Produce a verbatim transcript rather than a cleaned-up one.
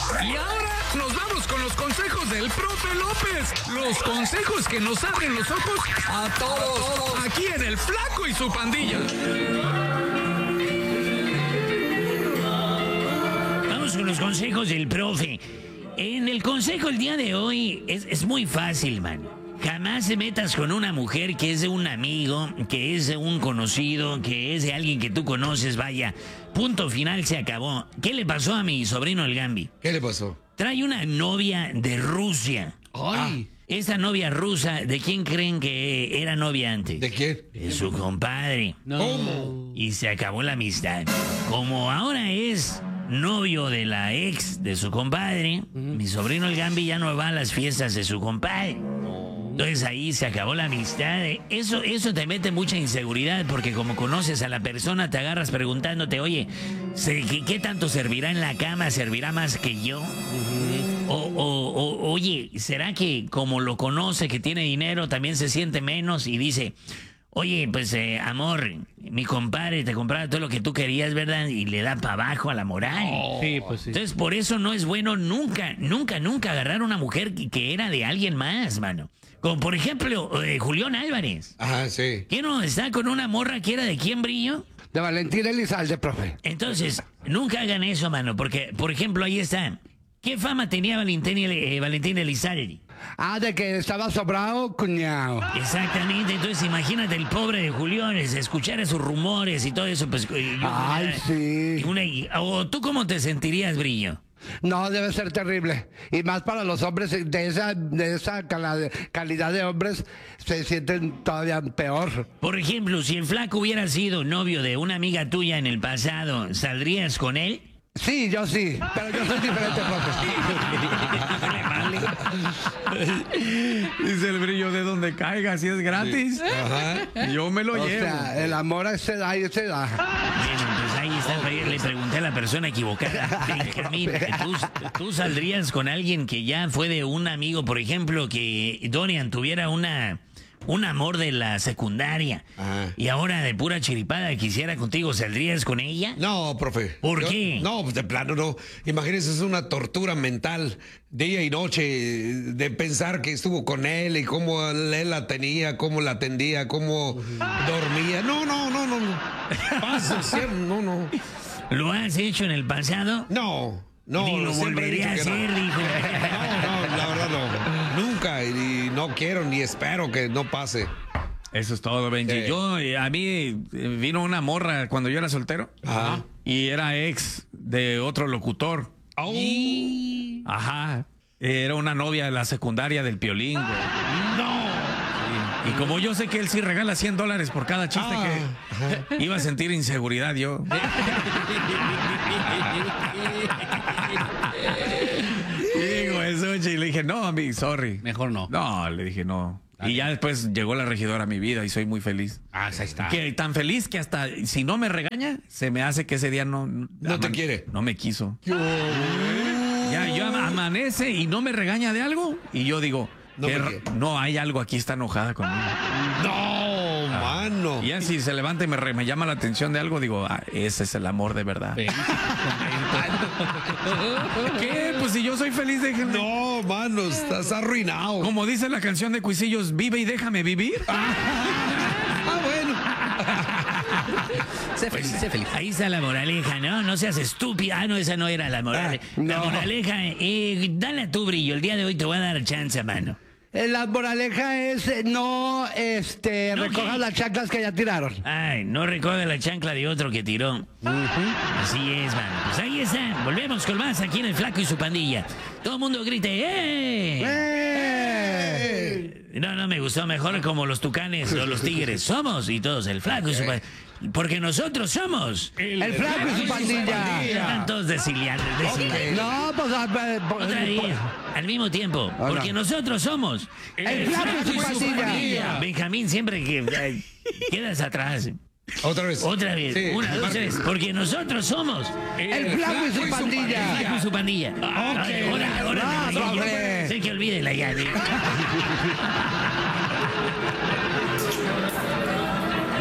Y ahora nos vamos con los consejos del profe López. Los consejos que nos abren los ojos a todos. Aquí en El Flaco y su Pandilla. Vamos con los consejos del profe. En el consejo el día de hoy es, es muy fácil, man. Jamás te metas con una mujer que es de un amigo, que es de un conocido, que es de alguien que tú conoces, vaya. Punto final, se acabó. ¿Qué le pasó a mi sobrino el Gambi? ¿Qué le pasó? Trae una novia de Rusia. Ay. Esa novia rusa, ¿de quién creen que era novia antes? ¿De quién? De su compadre. No. ¿Cómo? Y se acabó la amistad. Como ahora es novio de la ex de su compadre, mi sobrino el Gambi ya no va a las fiestas de su compadre. Entonces ahí se acabó la amistad. Eso, eso te mete mucha inseguridad porque como conoces a la persona te agarras preguntándote, oye, ¿qué, qué tanto servirá en la cama? ¿Servirá más que yo? O, o, o, oye, ¿será que como lo conoce, que tiene dinero, también se siente menos y dice, oye, pues eh, amor, mi compadre te compraba todo lo que tú querías, ¿verdad? Y le da para abajo a la moral. Sí, pues sí. Entonces por eso no es bueno nunca, nunca, nunca agarrar a una mujer que, que era de alguien más, mano. Como por ejemplo, eh, Julián Álvarez. Ajá, sí. ¿Quién no está con una morra que era de quién, Brillo? De Valentín Elizalde, profe. Entonces, nunca hagan eso, mano, porque, por ejemplo, ahí está. ¿Qué fama tenía Valentín, eh, Valentín Elizalde? Ah, de que estaba sobrado, cuñado. Exactamente, entonces imagínate el pobre de Julián, escuchar esos rumores y todo eso, pues... eh, yo- Ay, sí. una- o tú cómo te sentirías, Brillo? No, debe ser terrible. Y más para los hombres de esa, de esa cala- calidad de hombres, se sienten todavía peor. Por ejemplo, si el flaco hubiera sido novio de una amiga tuya en el pasado, ¿saldrías con él? Sí, yo sí, pero yo soy diferente, profe. Dice el Brillo, de donde caiga, si es gratis. Ajá. Yo me lo O llevo. sea, el amor se da y se da. Bueno, pues ahí está, le pregunté a la persona equivocada. Benjamín, ¿tú, tú saldrías con alguien que ya fue de un amigo, por ejemplo, que Dorian tuviera una... un amor de la secundaria Ajá. y ahora de pura chiripada quisiera contigo, ¿saldrías con ella? No, profe. ¿Por Yo- qué? No, pues de plano no. Imagínense, es una tortura mental, día y noche, de pensar que estuvo con él y cómo él la tenía, cómo la atendía, cómo dormía. No, no, no, no. no. Paso, siempre, no, no. ¿Lo has hecho en el pasado? No, no. Ni lo siempre he volveré a dicho que hacer, no. dijo. No, no, la verdad no. Nunca, y no quiero ni espero que no pase. Eso es todo, Benji. Sí. Yo, eh, a mí eh, vino una morra cuando yo era soltero. Ajá. Y era ex de otro locutor. Au. Ajá. Era una novia de la secundaria del Piolín, güey. No. Y como yo sé que él sí regala cien dólares por cada chiste Ah, que iba a sentir inseguridad yo. Digo eso, y le dije, no, a mí, sorry. Mejor no. No, le dije no. Y ya después llegó la regidora a mi vida y soy muy feliz. Ah, ahí está. Que tan feliz que hasta si no me regaña, se me hace que ese día no... No te quiere. No me quiso. Ya, yo ama- amanece y no me regaña de algo. Y yo digo, No "Qué me ra- quiere". no, hay algo aquí, está enojada conmigo. No, mano. Y ya si se levanta y me, re- me llama la atención de algo, digo, ah, ese es el amor de verdad. ¿Qué? Pues si yo soy feliz, déjenme. No, mano, estás arruinado. Como dice la canción de Cuisillos, vive y déjame vivir. Ah, bueno. Sé feliz, sé feliz. Ahí está la moraleja, ¿no? No seas estúpida. Ah, no, esa no era la moraleja. Ah, La no. moraleja, eh, dale a tu Brillo. El día de hoy te voy a dar chance, mano. Eh, La moraleja es eh, no este, ¿No recojas qué? las chanclas que ya tiraron. Ay, no recoge la chancla de otro que tiró. Así es, mano. Pues ahí está. Volvemos con más aquí en El Flaco y su Pandilla. Todo el mundo grite, ¡eh! ¡Eh! No, no, me gustó mejor como los tucanes o los tigres. Somos y todos El Flaco y su Pandilla. Porque nosotros somos El Flaco y su pandilla. Están todos desiliando. No, pues... ah, eh, pues, Otra vez, al mismo tiempo. Hola. Porque nosotros somos El Flaco y su pandilla. Benjamín, siempre que eh, quedas atrás. Otra vez. Otra vez. Sí. Una, dos, tres. Porque nosotros somos El Flaco y su El pandilla. Flaco y su pandilla. Ay, ahora, ahora, No, me- hombre. sé que olvídela ya. ¿eh?